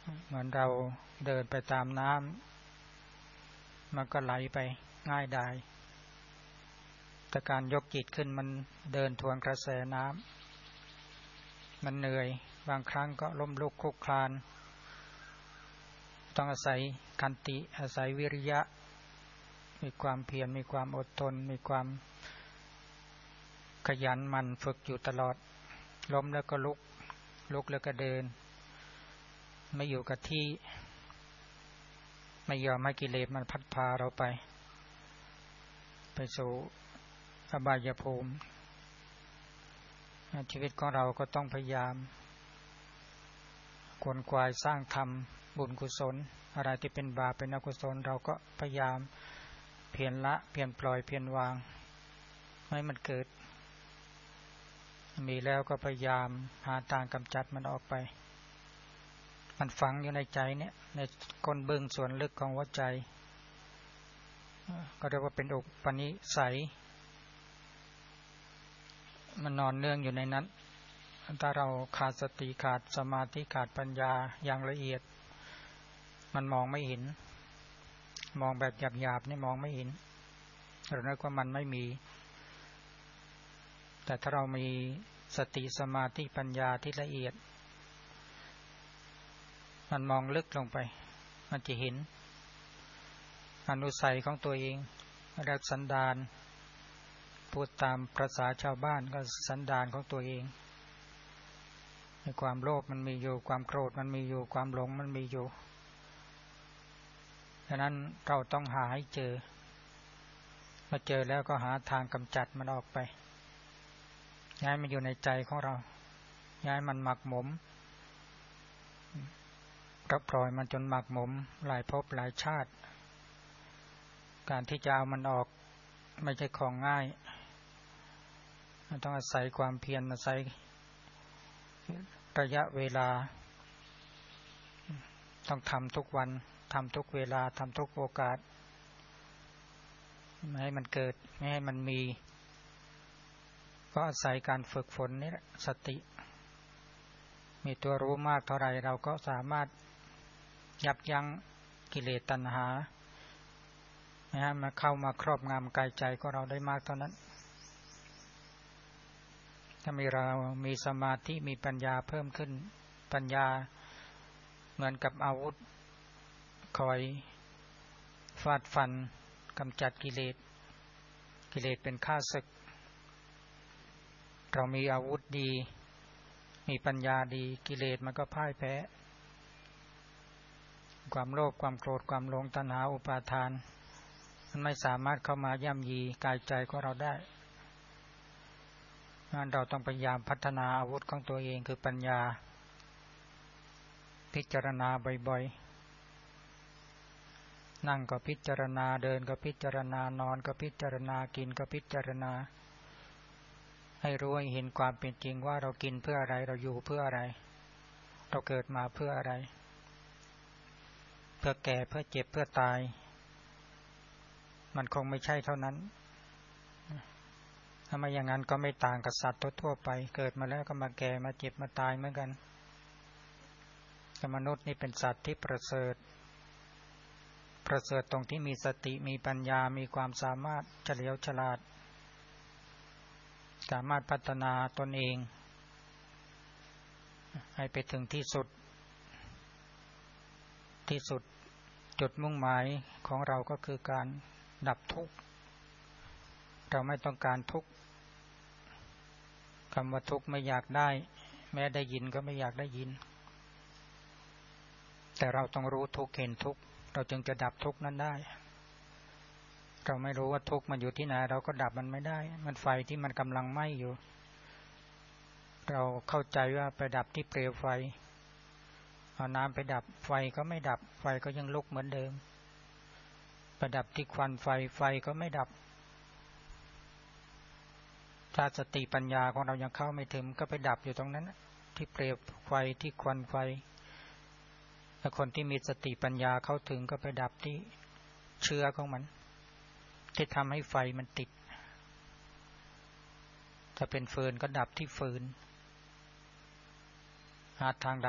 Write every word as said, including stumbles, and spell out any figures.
เหมือนเราเดินไปตามน้ำมันก็ไหลไปง่ายดายแต่การยกจิตขึ้นมันเดินทวนกระแสน้ำมันเหนื่อยบางครั้งก็ล้มลุกคลุกคลานต้องอาศัยขันติอาศัยวิริยะมีความเพียรมีความอดทนมีความขยันหมั่นฝึกอยู่ตลอดล้มแล้วก็ลุกลุกแล้วก็เดินไม่อยู่กับที่ไม่ยอมให้กิเลสมันพัดพาเราไปไปสู่อบายภูมิชีวิตของเราก็ต้องพยายามขวนขวายสร้างธรรมบุญกุศลอะไรที่เป็นบาปเป็นอกุศลเราก็พยายามเพียรละเพียรปล่อยเพียรวางไม่ให้มันเกิดมีแล้วก็พยายามหาทางกำจัดมันออกไปมันฝังอยู่ในใจเนี่ยในก้นบึ้งส่วนลึกของหัวใจก็เรียกว่าเป็นอุปนิสัยมันนอนเนื่องอยู่ในนั้นถ้าเราขาดสติขาดสมาธิขาดปัญญาอย่างละเอียดมันมองไม่เห็นมองแบบหยาบๆนี่มองไม่เห็นเราคิดว่ามันไม่มีแต่ถ้าเรามีสติสมาธิปัญญาที่ละเอียดมันมองลึกลงไปมันจะเห็นอนุสัยของตัวเองเรียกสันดานพูดตามภาษาชาวบ้านก็สันดานของตัวเองในความโลภมันมีอยู่ความโกรธมันมีอยู่ความหลงมันมีอยู่ดังนั้นเราต้องหาให้เจอมาเจอแล้วก็หาทางกำจัดมันออกไปย้ายมันอยู่ในใจของเราย้ายมันหมักหมมก็ปล่อยมันจนหมักหมมหลายภพหลายชาติการที่จะเอามันออกไม่ใช่ของง่ายมันต้องอาศัยความเพียรอาศัยระยะเวลาต้องทำทุกวันทำทุกเวลาทำทุกโอกาสไม่ให้มันเกิดไม่ให้มันมีก็อาศัยการฝึกฝนนี่แหละสติมีตัวรู้มากเท่าไรเราก็สามารถยับยั้งกิเลสตัณหานะฮะมาเข้ามาครอบงำกายใจของเราได้มากเท่านั้นถ้ามีเรามีสมาธิมีปัญญาเพิ่มขึ้นปัญญาเหมือนกับอาวุธคอยฟาดฟันกำจัดกิเลสกิเลสเป็นข้าศึกเรามีอาวุธดีมีปัญญาดีกิเลสมันก็พ่ายแพ้ความโลภความโกรธความหลงตัณหาอุปาทานมันไม่สามารถเข้ามาย่ำยีกายใจของเราได้งั้นเราต้องพยายามพัฒนาอาวุธของตัวเองคือปัญญาพิจารณาบ่อยๆนั่งก็พิจารณาเดินก็พิจารณานอนก็พิจารณากินก็พิจารณาให้รู้ให้เห็นความเป็นจริงว่าเรากินเพื่ออะไรเราอยู่เพื่ออะไรเราเกิดมาเพื่ออะไรเพื่อแก่เพื่อเจ็บเพื่อตายมันคงไม่ใช่เท่านั้นถ้าไม่อย่างนั้นก็ไม่ต่างกับสัตว์ทั่วไปเกิดมาแล้วก็มาแก่มาเจ็บมาตายเหมือนกันแต่มนุษย์นี่เป็นสัตว์ที่ประเสริฐประเสริฐตรงที่มีสติมีปัญญามีความสามารถเฉลียวฉลาดสามารถพัฒนาตนเองให้ไปถึงที่สุดที่สุดจุดมุ่งหมายของเราก็คือการดับทุกข์เราไม่ต้องการทุกข์คำว่าทุกข์ไม่อยากได้แม้ได้ยินก็ไม่อยากได้ยินแต่เราต้องรู้ทุกข์เห็นทุกข์เราจึงจะดับทุกข์นั้นได้เราไม่รู้ว่าทุกข์มันอยู่ที่ไหนเราก็ดับมันไม่ได้มันไฟที่มันกำลังไหม้อยู่เราเข้าใจว่าไปดับที่เปลวไฟเอาน้ำไปดับไฟก็ไม่ดับไฟก็ยังลุกเหมือนเดิมไปดับที่ควันไฟไฟก็ไม่ดับถ้าสติปัญญาของเรายังเข้าไม่ถึงก็ไปดับอยู่ตรงนั้นที่เปลวไฟที่ควันไฟแต่คนที่มีสติปัญญาเข้าถึงก็ไปดับที่เชื้อของมันที่ทำให้ไฟมันติดถ้าเป็นฟืนก็ดับที่ฟืนหาทาง